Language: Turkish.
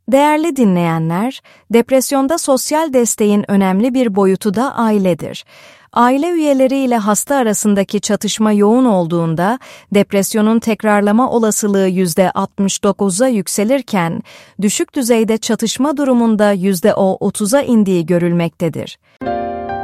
Değerli dinleyenler, depresyonda sosyal desteğin önemli bir boyutu da ailedir. Aile üyeleri ile hasta arasındaki çatışma yoğun olduğunda, depresyonun tekrarlama olasılığı %69'a yükselirken, düşük düzeyde çatışma durumunda %30'a indiği görülmektedir.